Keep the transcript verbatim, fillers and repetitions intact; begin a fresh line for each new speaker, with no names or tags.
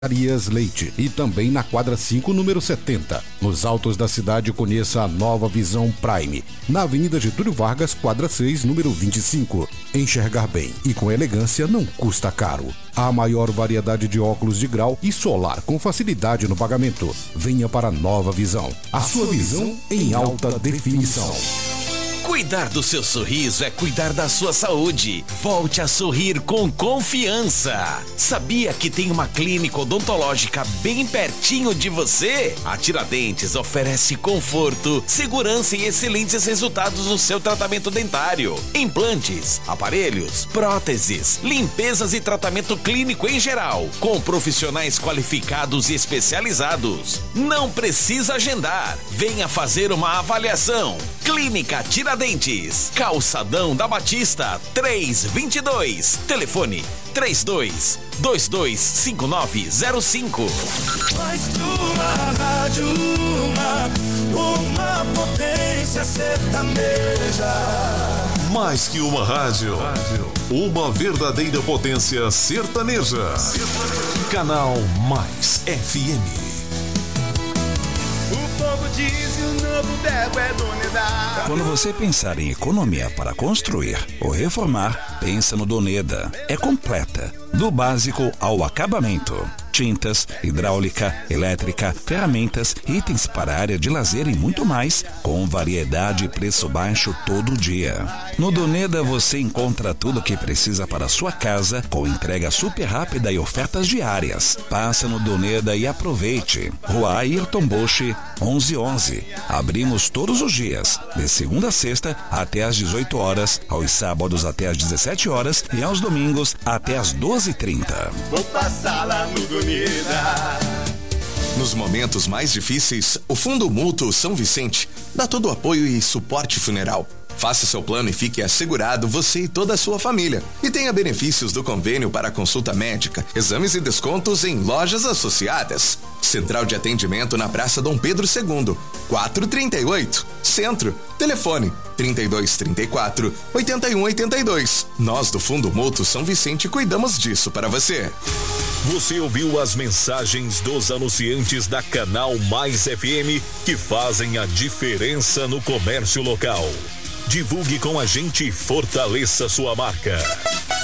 Arias Leite e também na quadra cinco, número setenta. Nos altos da cidade, conheça a nova Visão Prime, na Avenida Getúlio Vargas, quadra seis, número vinte e cinco. Enxergar bem e com elegância não custa caro. A maior variedade de óculos de grau e solar com facilidade no pagamento. Venha para a Nova Visão. A, a sua visão, visão em alta definição. definição.
Cuidar do seu sorriso é cuidar da sua saúde. Volte a sorrir com confiança. Sabia que tem uma clínica odontológica bem pertinho de você? A Tiradentes oferece conforto, segurança e excelentes resultados no seu tratamento dentário. Implantes, aparelhos, próteses, limpezas e tratamento clínico em geral, com profissionais qualificados e especializados. Não precisa agendar. Venha fazer uma avaliação. Clínica Tiradentes, Calçadão da Batista, trezentos e vinte e dois. Telefone três dois dois dois cinco nove zero cinco.
Mais que uma rádio, uma, uma potência sertaneja.
Mais que uma rádio, uma verdadeira potência sertaneja. Canal Mais F M.
O povo diz que o novo Debo é Doneda.
Quando você pensar em economia para construir ou reformar, pensa no Doneda. É completa, do básico ao acabamento. Tintas, hidráulica, elétrica, ferramentas, itens para a área de lazer e muito mais, com variedade e preço baixo todo dia. No Doneda você encontra tudo o que precisa para a sua casa, com entrega super rápida e ofertas diárias. Passa no Doneda e aproveite. Rua Ayrton Boche, onze onze. Abrimos todos os dias, de segunda a sexta até às dezoito horas, aos sábados até às dezessete horas e aos domingos até às doze e trinta.
Vou passar lá no Doneda.
Nos momentos mais difíceis, o Fundo Mútuo São Vicente dá todo o apoio e suporte funeral. Faça seu plano e fique assegurado você e toda a sua família. E tenha benefícios do convênio para consulta médica, exames e descontos em lojas associadas. Central de atendimento na Praça Dom Pedro segundo, quatrocentos e trinta e oito, Centro. Telefone trinta e dois, trinta e quatro, oitenta e um, oitenta e dois. Nós do Fundo Mútuo São Vicente cuidamos disso para você.
Você ouviu as mensagens dos anunciantes da Canal Mais F M que fazem a diferença no comércio local. Divulgue com a gente e fortaleça sua marca.